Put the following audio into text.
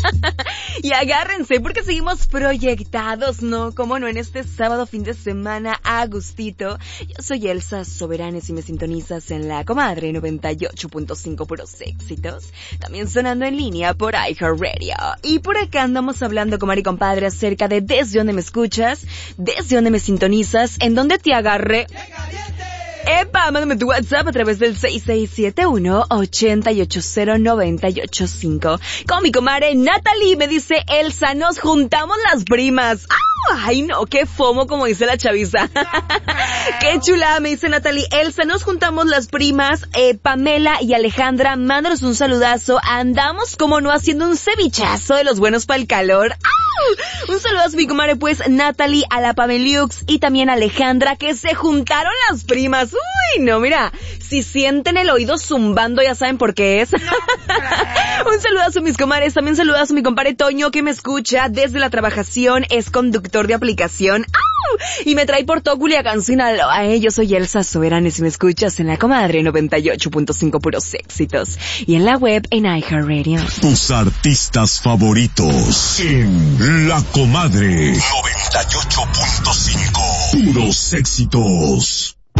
Y agárrense porque seguimos proyectados, ¿no? Como no, en este sábado fin de semana a gustito. Yo soy Elsa Soberanes y me sintonizas en La Comadre 98.5 puros éxitos. También sonando en línea por iHeartRadio. Y por acá andamos hablando, comadre y compadre, acerca de desde dónde me escuchas, desde dónde me sintonizas, en dónde te agarre. ¡Epa! Mándame tu WhatsApp a través del 6671-880-985. Con mi comadre Natalie me dice Elsa, nos juntamos las primas. ¡Ay, no! ¡Qué fomo, como dice la chaviza! ¡Qué chulada! Me dice Natalie. Elsa, nos juntamos las primas, Pamela y Alejandra, mándanos un saludazo. Andamos, como no, haciendo un cevichazo de los buenos para el calor. Un saludazo, mi comadre, pues, Natalie, a la Pameliux y también a Alejandra, que se juntaron las primas. ¡Uy, no! Mira, si sienten el oído zumbando, ya saben por qué es. Un saludazo, mis comadres. También saludazo a mi compadre Toño, que me escucha desde la trabajación, es conductor de aplicación. Y me trae por todo Culiacán, Sinaloa. Yo soy Elsa Soberanes y me escuchas en La Comadre 98.5 puros éxitos. Y en la web en iHeartRadio. Tus artistas favoritos en La Comadre 98.5 puros éxitos.